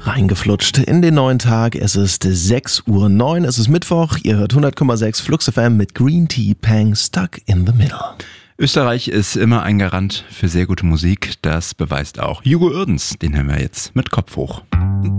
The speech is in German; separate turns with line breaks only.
reingeflutscht in den neuen Tag. Es ist 6:09 Uhr, es ist Mittwoch. Ihr hört 100,6 Flux FM mit Green Tea Pang Stuck in the Middle.
Österreich ist immer ein Garant für sehr gute Musik. Das beweist auch Hugo Uerdens. Den hören wir jetzt mit Kopf hoch.